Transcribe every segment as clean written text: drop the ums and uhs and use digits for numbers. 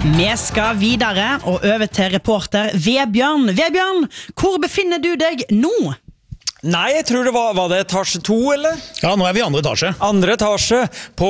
Vi skal videre og over til reporter Vebjørn. Vebjørn, hvor befinner du deg nå? Nei, jeg tror det var det etasje 2, eller? Ja, nå vi i andre etasje. Andre etasje på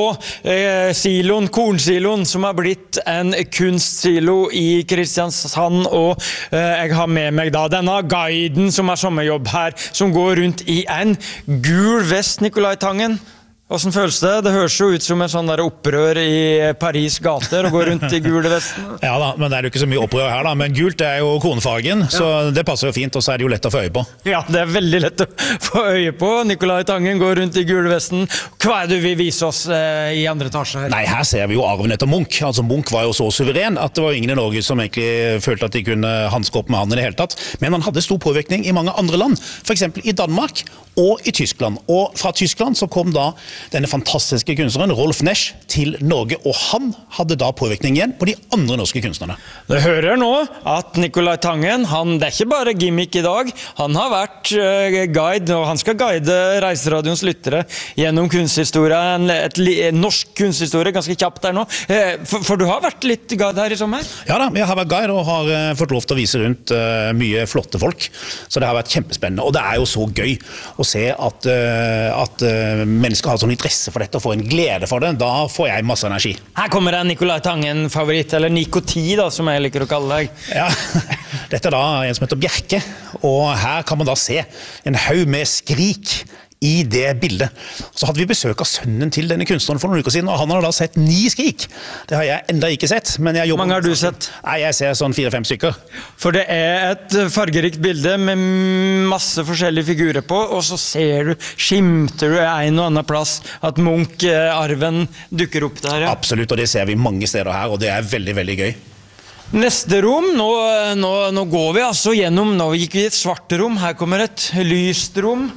kornsiloen, som har blitt en kunstsilo i Kristiansand, og jeg har med meg da denne guiden som har sommerjobb her, som går rundt i en gul vest, Nikolai Tangen. Hvordan føles det? Det høres jo ut som en sånn der opprør i Paris gater og går rundt i gule vesten. Ja da, men det er jo ikke så mye opprør her da, men gult er jo kornfargen, så det passer jo fint, og så er det jo lett å få øye på. Ja, det er veldig lett å få øye på. Nikolai Tangen går rundt i gule vesten. Hva er det du vil vise oss i andre etasje her? Nei, her ser vi jo arven etter Munch. Altså Munch var jo så suveren at det var ingen i Norge som egentlig følte at de kunne hanske opp med han i det hele tatt. Men han hadde stor påvirkning i mange andre land, for eksempel i Danmark og i Tyskland. Og fra Tyskland så kom da denne fantastiske kunstneren Rolf Nesch til Norge, og han hadde da påvirkning igjen på de andre norske kunstnerne. Du hører nå at Nikolai Tangen, det er ikke bare gimmick i dag, han har vært guide, og han skal guide Reiseradions lyttere gjennom kunsthistorie, en norsk kunsthistorie, ganske kjapt der nå. For du har vært litt guide her i sommer? Ja da, jeg har vært guide og har fått lov til å vise rundt mye flotte folk, så det har vært kjempespennende, og det er jo så gøy å se at mennesker har sånn interesse for dette og får en glede for det, da får jeg masse energi. Her kommer en Nikolai Tangen-favoritt, eller Nikoti da, som jeg liker å kalle deg. Ja, dette er da en som heter Bjerke, og her kan man da se en haug med skrik i det bildet. Så hadde vi besøk av sønnen til denne kunstneren for noen uker siden, og han har da sett 9 skrik. Det har jeg enda ikke sett, men jeg jobber... Mange har du sett? Nei, jeg ser sånn 4-5 stykker. For det er et fargerikt bilde med masse forskjellige figurer på, og så skimter du en og annen plass at Munch-arven dukker opp der. Ja. Absolutt, og det ser vi mange steder her, og det er veldig, veldig gøy. Neste rom, nå går vi altså gjennom, nå gikk vi i et svart rom, her kommer et lyst rom.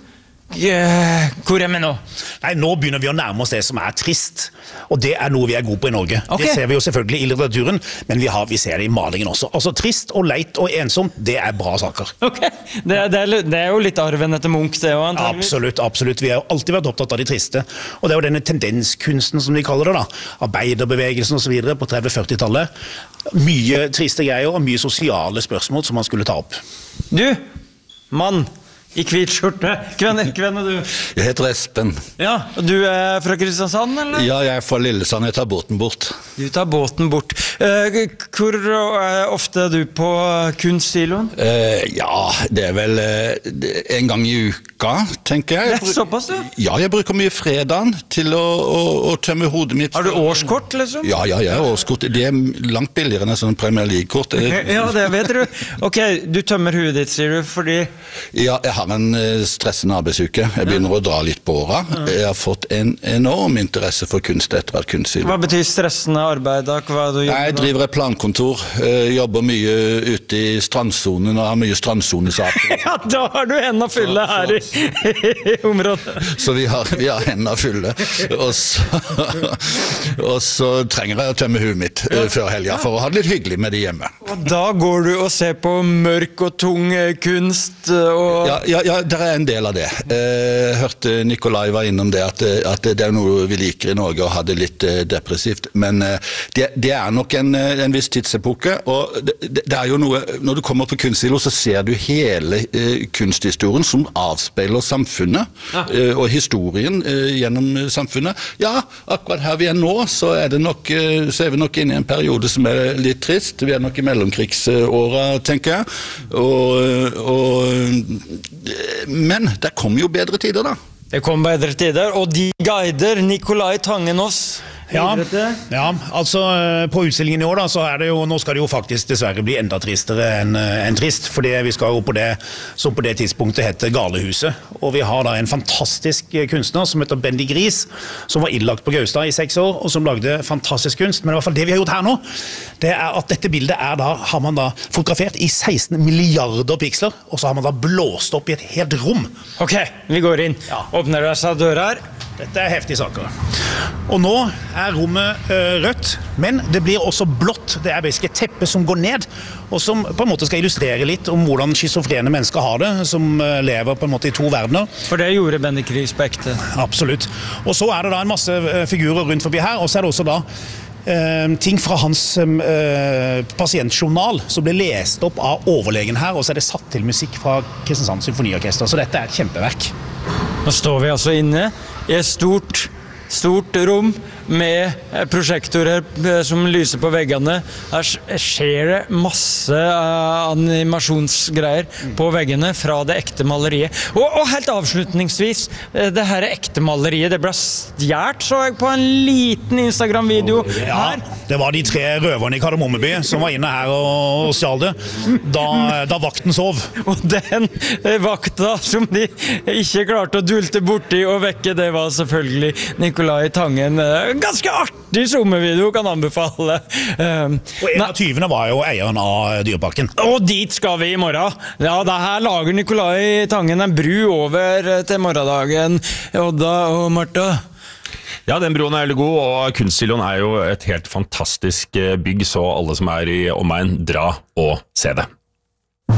Hvor er vi nå? Nei, nå begynner vi å nærme oss det som er trist, og det er noe vi er gode på i Norge. Okay. Det ser vi jo selvfølgelig i litteraturen, men vi ser det i malingen også. Altså trist og leit og ensomt, det er bra saker. Ok, det er jo litt arven etter Munch det også, antageligvis. Absolutt, absolutt. Vi har jo alltid vært opptatt av de triste, og det er jo denne tendenskunsten som de kaller det da, arbeiderbevegelsen og så videre på 30-40-tallet. Mye triste greier og mye sosiale spørsmål som man skulle ta opp. Du, mann, i hvit skjorte. Hvem er du? Jeg heter Espen. Ja, og du er fra Kristiansand, eller? Ja, jeg er fra Lillesand. Jeg tar båten bort. Du tar båten bort. Hvor ofte er du på kunstsiloen? Ja, det er vel en gang i uka, tenker jeg. Det er såpass, du? Ja, jeg bruker mye fredagen til å tømme hodet mitt. Har du årskort, liksom? Ja, jeg har årskort. Det er langt billigere enn en sånn Premier League-kort. Ja, det vet du. Ok, du tømmer hodet ditt, sier du, fordi... Ja, jeg har en stressende arbeidsuke. Jeg begynner å dra litt på åra. Jeg har fått en enorm interesse for kunst etter hvert kunstsilo. Hva betyr stressende arbeid da? Hva er det du gjør? Jeg driver et plankontor, jobber mye ute i strandzonen og har mye strandzonesaker. Ja, da har du hendene fulle her i området. Så vi har hendene fulle. Og så trenger jeg å tømme huet mitt før helga for å ha det litt hyggelig med de hjemme. Og da går du og ser på mørk og tung kunst og... Ja, det er en del av det. Jeg hørte Nikolai var innom det, at det er noe vi liker i Norge og ha det litt depressivt, men det er nok en viss tidsepoke, og det er jo noe, når du kommer på kunstsilo så ser du hele kunsthistorien som avspeiler samfunnet, og historien gjennom samfunnet. Ja, akkurat her vi er nå, så er vi nok inne i en periode som er litt trist. Vi er nok i mellomkrigsåra, tenker jeg, men det kommer jo bedre tider da. Det kommer bedre tider, og de guider Nikolai Tangen oss. Ja, altså på utstillingen i år da, så er det jo, nå skal det jo faktisk dessverre bli enda tristere enn trist, fordi vi skal jo på det, som på det tidspunktet heter Galehuset, og vi har da en fantastisk kunstner som heter Bendy Gris, som var innlagt på Gaustad i 6 år, og som lagde fantastisk kunst, men i hvert fall det vi har gjort her nå, det er at dette bildet har man da fotografert i 16 milliarder piksler, og så har man da blåst opp i et helt rom. Ok, vi går inn. Åpner deg seg døra her. Dette er heftige saker. Og nå er rommet rødt, men det blir også blått. Det er basisk et teppe som går ned, og som på en måte skal illustrere litt om hvordan schizofrene mennesker har det, som lever på en måte i 2 verdener. For det gjorde Bendy Gris på ekte. Absolutt. Og så er det da en masse figurer rundt forbi her, og så er det også da ting fra hans pasientjournal som ble lest opp av overlegen her, og så det satt til musikk fra Kristiansand Symfoniorkester, så dette et kjempeverk. Nå står vi altså inne i et stort rom med prosjektorer som lyser på veggene. Her skjer det masse animasjonsgreier på veggene fra det ekte maleriet. Og helt avslutningsvis, det her ekte maleriet, det ble stjert, så jeg på en liten Instagram-video her. Ja, det var de 3 røverne i Kardemommeby som var inne her og stjal det, da vakten sov. Og den vakta som de ikke klarte å dulte borti og vekke, det var selvfølgelig Nicolai Tangen. Ganske artig sommervideo, kan anbefale. Og en av 20 var jo eieren av Dyreparken. Og dit skal vi i morgen. Ja, det her lager Nicolai Tangen en bru over til morgendagen. Odda og Martha. Ja, den broen veldig god, og Kunstsiloen jo et helt fantastisk bygg, så alle som i omegn, dra og se det.